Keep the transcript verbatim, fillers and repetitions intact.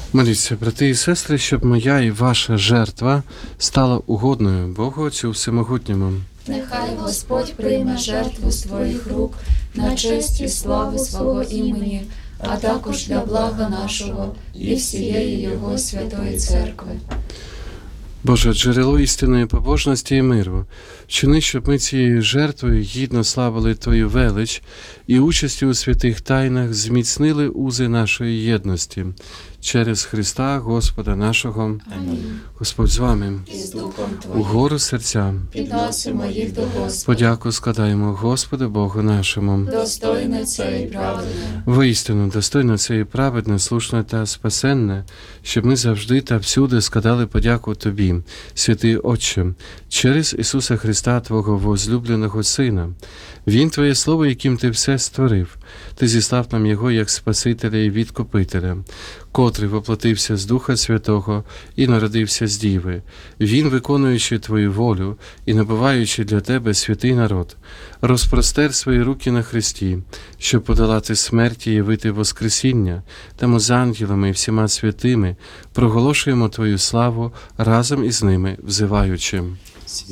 Моліться, брати і сестри, щоб моя і ваша жертва стала угодною Богу Отцю Всемогутньому. Нехай Господь прийме жертву з твоїх рук на честь і славу свого імені, а також для блага нашого і всієї Його святої церкви. Боже, джерело істинної побожності і миру, вчини, щоб ми цією жертвою гідно славили Твою велич і участю у святих тайнах зміцнили узи нашої єдності. Через Христа Господа нашого. Амінь. Господь з вами. І з Духом Твоїм. Угору серця. Підносимо їх до Господа. Подяку складаємо Господу Богу нашому. Достойне це і праведне. Воістину, достойно це і праведне, слушне та спасенне, щоб ми завжди та всюди складали подяку Тобі, святий Отче, через Ісуса Христа, Твого возлюбленого Сина. Він Твоє Слово, яким Ти все створив. Ти зіслав нам Його як Спасителя і Відкупителя, котрий воплотився з Духа Святого і народився з Діви. Він, виконуючи Твою волю і набуваючи для Тебе святий народ, розпростер свої руки на хресті, щоб подолати смерть і явити воскресіння. Тому з ангелами і всіма святими проголошуємо Твою славу разом із ними, взиваючи.